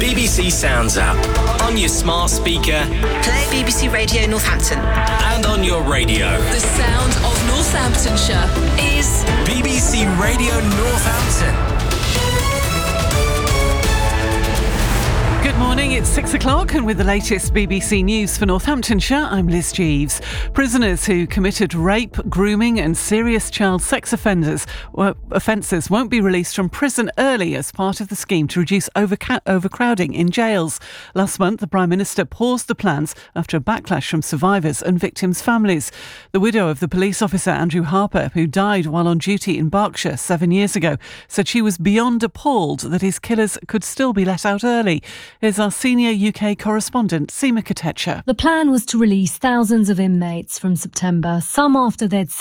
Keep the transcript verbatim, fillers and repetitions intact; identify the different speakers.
Speaker 1: B B C Sounds app. On your smart speaker.
Speaker 2: Play B B C Radio Northampton.
Speaker 1: And on your radio.
Speaker 3: The sound of Northamptonshire is
Speaker 1: B B C Radio Northampton.
Speaker 4: Good morning, it's six o'clock and with the latest B B C News for Northamptonshire, I'm Liz Jeeves. Prisoners who committed rape, grooming and serious child sex offenders, well, offences won't be released from prison early as part of the scheme to reduce overca- overcrowding in jails. Last month, the Prime Minister paused the plans after a backlash from survivors and victims' families. The widow of the police officer Andrew Harper, who died while on duty in Berkshire seven years ago, said she was beyond appalled that his killers could still be let out early. Here's our senior U K correspondent, Seema Katecha.
Speaker 5: The plan was to release thousands of inmates from September, some after they'd